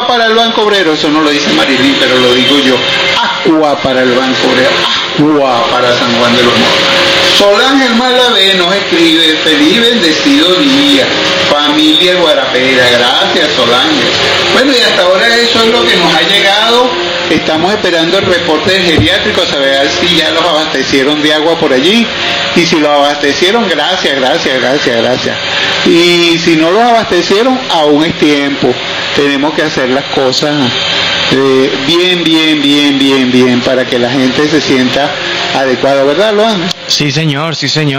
Agua para el Banco Obrero, eso no lo dice Marilyn, pero lo digo yo. Agua para el Banco Obrero, agua para San Juan de los Morros. Sol Ángel Malavé nos escribe: feliz y bendecido día, familia guarapera. Gracias, Sol Ángel. Bueno, y hasta ahora eso es lo que nos ha llegado. Estamos esperando el reporte del geriátrico, a saber si ya los abastecieron de agua por allí. Y si los abastecieron, gracias. Y si no los abastecieron, aún es tiempo. Tenemos que hacer las cosas bien, para que la gente se sienta adecuada, ¿verdad, Luan? Sí, señor.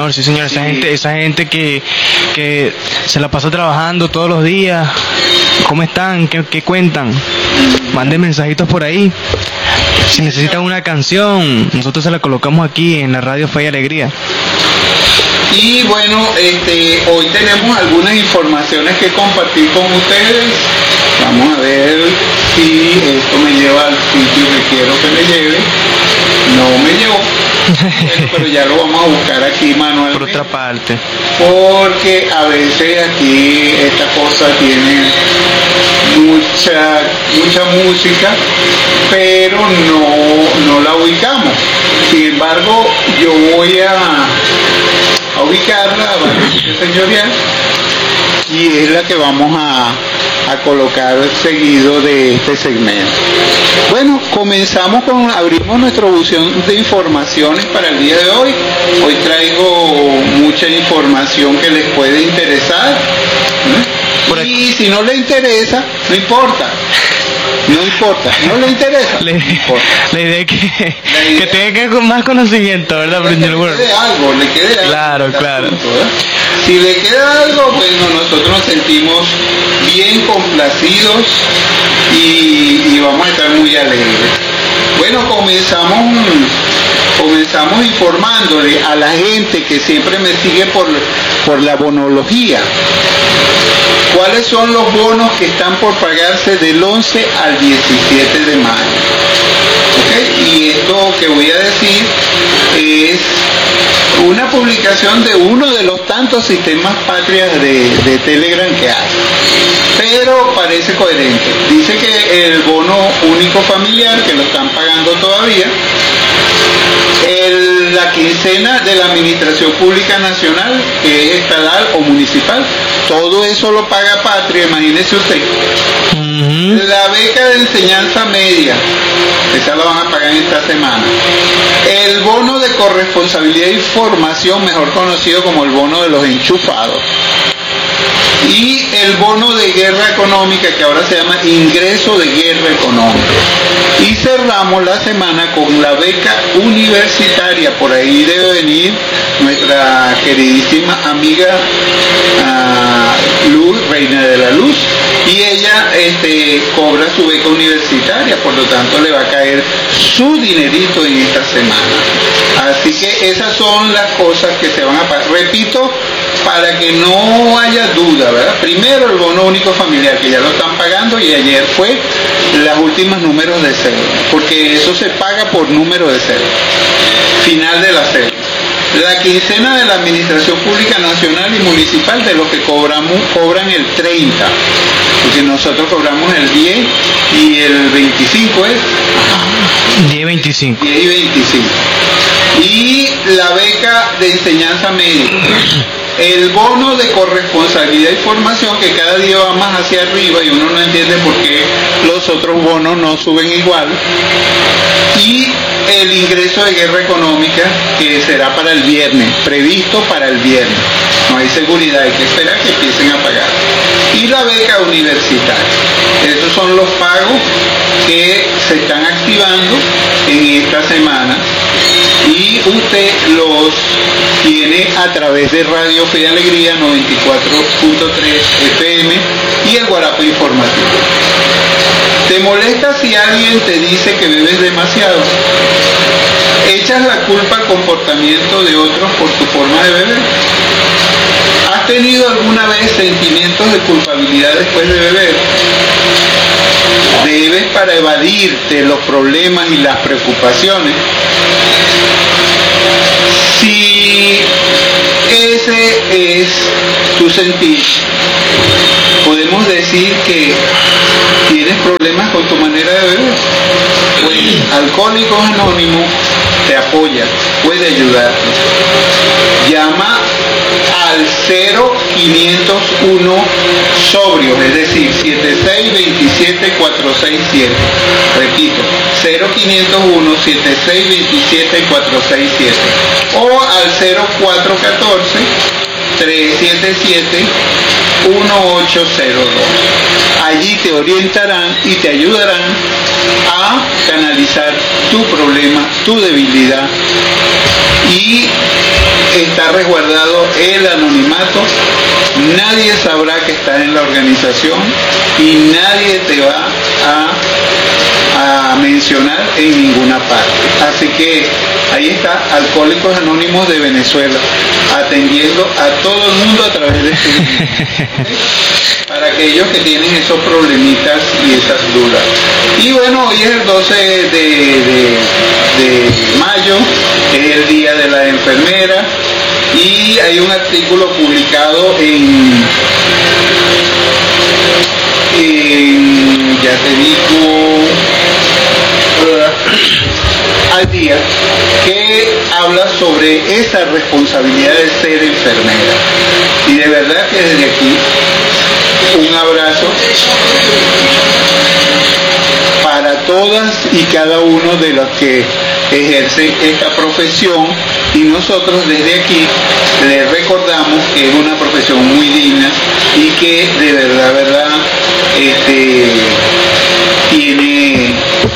Esa gente que se la pasa trabajando todos los días. ¿Cómo están? ¿Qué cuentan? Manden mensajitos por ahí. Si necesitan una canción, nosotros se la colocamos aquí en la radio Fe y Alegría. Y bueno, hoy tenemos algunas informaciones que compartir con ustedes. Vamos a ver si esto me lleva al sitio que quiero que me lleve. No me llevó. Bueno, pero ya lo vamos a buscar aquí manualmente. Por otra parte. Porque a veces aquí esta cosa tiene mucha música, pero no la ubicamos. Sin embargo, yo voy a ubicarla, a señorial, y es la que vamos a colocar seguido de este segmento. Bueno, abrimos nuestra buzón de informaciones para el día de hoy. Hoy traigo mucha información que les puede interesar, ¿no? Y si no le interesa, no importa, no le interesa. La idea es que tenga más conocimiento, ¿verdad? Le quede algo. Claro. Punto, si le queda algo, bueno, nosotros nos sentimos bien complacidos y vamos a estar muy alegres. Bueno, comenzamos informándole a la gente que siempre me sigue por la bonología. ¿Cuáles son los bonos que están por pagarse del 11 al 17 de mayo? ¿Okay? Y esto que voy a decir es una publicación de uno de los tantos sistemas patrias de Telegram que hay. Pero parece coherente. Dice que el bono único familiar, que lo están pagando todavía, la quincena de la Administración Pública Nacional, que es estatal o municipal, todo eso lo paga Patria, imagínese usted. La beca de enseñanza media, esa la van a pagar en esta semana. El bono de corresponsabilidad y formación, mejor conocido como el bono de los enchufados. Y el bono de guerra económica, que ahora se llama ingreso de guerra económica. Y cerramos la semana con la beca universitaria. Por ahí debe venir nuestra queridísima amiga Luz, Reina de la Luz, y ella cobra su beca universitaria, por lo tanto le va a caer su dinerito en esta semana. Así que esas son las cosas que se van a pagar. Repito, para que no haya duda, ¿verdad? Primero el bono único familiar, que ya lo están pagando, y ayer fue los últimos números de cédula, porque eso se paga por número de cédula, final de la cédula. La quincena de la Administración Pública Nacional y Municipal, de los que cobran el 30, porque nosotros cobramos el 10 y el 25 es 10 y 25. 10 y 25. Y la beca de enseñanza media. El bono de corresponsabilidad y formación, que cada día va más hacia arriba y uno no entiende por qué los otros bonos no suben igual. Y el ingreso de guerra económica, que será para el viernes, previsto para el viernes. No hay seguridad, hay que esperar que empiecen a pagar. Y la beca universitaria. Esos son los pagos que se están activando en esta semana. Y usted los tiene a través de Radio Fe y Alegría 94.3 FM y el Guarapo Informativo. ¿Te molesta si alguien te dice que bebes demasiado? ¿Echas la culpa al comportamiento de otros por tu forma de beber? ¿Has tenido alguna vez sentimientos de culpabilidad después de beber? ¿Bebes para evadirte los problemas y las preocupaciones? Si ese es tu sentir, podemos decir que tienes problemas Alcohólicos Anónimos te apoya, puede ayudarte. Llama al 0501 sobrios, es decir, 7627-467. Repito, 0501 7627-467. O al 0414 377-1802. Allí te orientarán y te ayudarán a canalizar tu problema, tu debilidad, y está resguardado el anonimato. Nadie sabrá que estás en la organización y nadie te va a mencionar en ninguna parte. Así que ahí está Alcohólicos Anónimos de Venezuela, atendiendo a todo el mundo a través de su vida. Para aquellos que tienen esos problemitas y esas dudas. Y bueno, hoy es el 12 de mayo, es el Día de la Enfermera, y hay un artículo publicado en ya te digo, Al Día, que habla sobre esa responsabilidad de ser enfermera. Y de verdad que desde aquí un abrazo para todas y cada uno de los que ejercen esta profesión, y nosotros desde aquí les recordamos que es una profesión muy digna y que de verdad tiene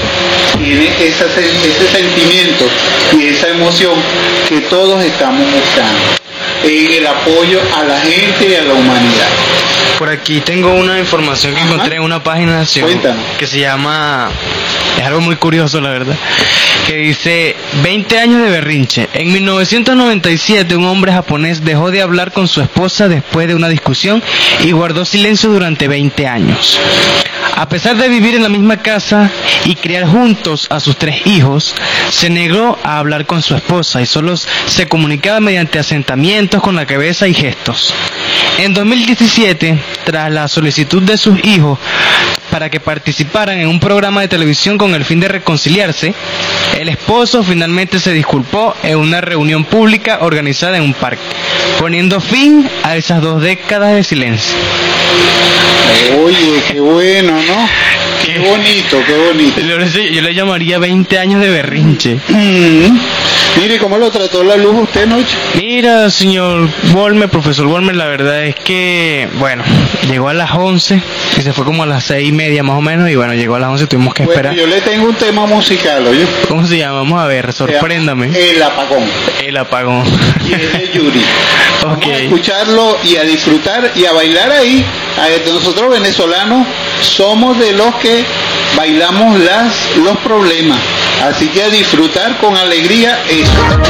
ese sentimiento y esa emoción que todos estamos buscando en el apoyo a la gente y a la humanidad. Por aquí tengo una información que encontré en una página que se llama, es algo muy curioso la verdad, que dice 20 años de berrinche. En 1997 un hombre japonés dejó de hablar con su esposa después de una discusión y guardó silencio durante 20 años. A pesar de vivir en la misma casa y criar juntos a sus 3 hijos, se negó a hablar con su esposa y solo se comunicaba mediante asentamientos con la cabeza y gestos. En 2017, tras la solicitud de sus hijos para que participaran en un programa de televisión con el fin de reconciliarse, el esposo finalmente se disculpó en una reunión pública organizada en un parque, poniendo fin a esas 2 décadas de silencio. Oye, qué bueno, ¿no? Qué bonito, qué bonito. Yo le llamaría 20 años de berrinche. Mire, ¿cómo lo trató la luz usted anoche? Mira, señor Volmer, profesor Volmer, la verdad es que, bueno, llegó a las 11 y se fue como a las 6:30 más o menos, y bueno, llegó a las 11, tuvimos que esperar. Yo le tengo un tema musical, oye. ¿Cómo se llama? Vamos a ver, sorpréndame. El Apagón. El Apagón. Y es de Yuri. Vamos a escucharlo y a disfrutar y a bailar ahí. Nosotros venezolanos somos de los que bailamos los problemas. Así que a disfrutar con alegría eso.